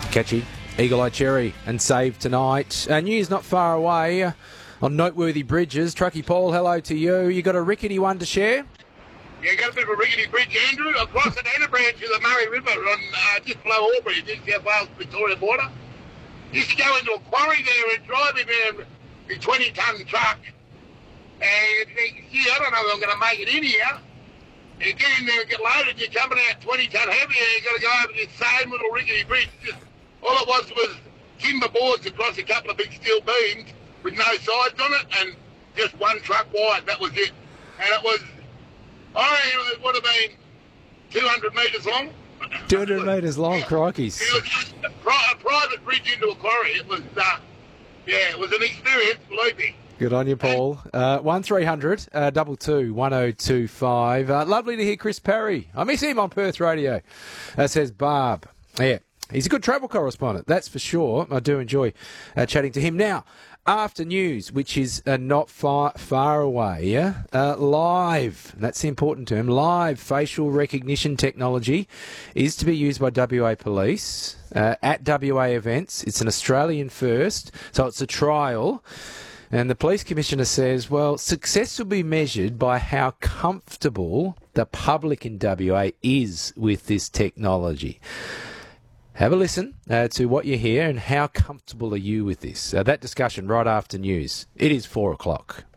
Catchy. Eagle Eye Cherry and Save Tonight. News not far away on noteworthy bridges. Truckee Paul, hello to you. You got a rickety one to share? Yeah, got a bit of a rickety bridge, Andrew. Across at Anna Branch of the Murray River on just below Albury, New South Wales-Victoria border. Used to go into a quarry there and drive in a 20-tonne truck. And you think, gee, I don't know if I'm going to make it in here. You get in there and get loaded, you're coming out 20-tonne heavy, and you've got to go over this same little rickety bridge. Just, all it was timber boards across a couple of big steel beams with no sides on it, and just one truck wide. That was it. And it was, it would have been 200 metres long. 200 metres long, crikey. It was just a private bridge into a quarry. It was, it was an experience, believe me. Good on you, Paul. 1300 22 1025. Lovely to hear Chris Perry. I miss him on Perth Radio, says Barb. Yeah, he's a good travel correspondent, that's for sure. I do enjoy chatting to him. Now, after news, which is not far away, live, that's the important term, live facial recognition technology is to be used by WA Police at WA events. It's an Australian first, so it's a trial. And the Police Commissioner says, well, success will be measured by how comfortable the public in WA is with this technology. Have a listen to what you hear and how comfortable are you with this. That discussion right after news. It is 4 o'clock.